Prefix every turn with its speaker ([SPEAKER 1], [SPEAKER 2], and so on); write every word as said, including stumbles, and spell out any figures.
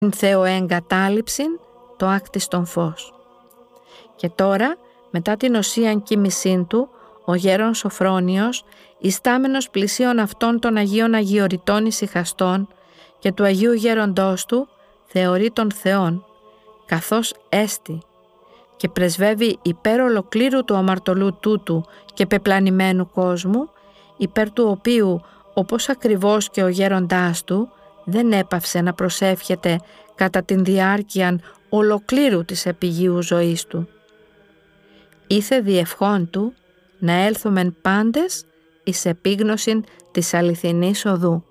[SPEAKER 1] την θεοεγκατάλειψην το άκτιστον φως. Και τώρα, μετά την οσίαν κοίμησήν του, ο γέρον Σωφρόνιος, ιστάμενος πλησίον αυτών των Αγίων Αγιοριτών ησυχαστών και του Αγίου Γέροντός του, θεωρεί τον Θεόν, καθώς έστι, και πρεσβεύει υπέρ ολοκλήρου του αμαρτωλού τούτου και πεπλανημένου κόσμου, υπέρ του οποίου, όπως ακριβώς και ο γέροντάς του, δεν έπαυσε να προσεύχεται κατά την διάρκεια ολοκλήρου της επιγείου ζωής του. Ήθε διευχών του να έλθομεν πάντες εις επίγνωσιν της αληθινής οδού.